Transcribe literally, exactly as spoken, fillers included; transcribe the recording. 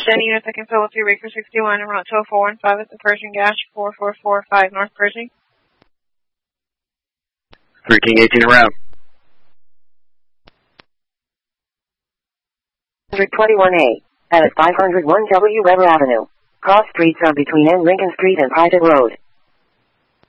Send unit that can fill with three Baker sixty-one and route two oh four one five at the Pershing Gash four four four five North Pershing. three King eighteen around. one twenty-one A, at five oh one W Weber Avenue. Cross streets are between N. Lincoln Street and Private Road.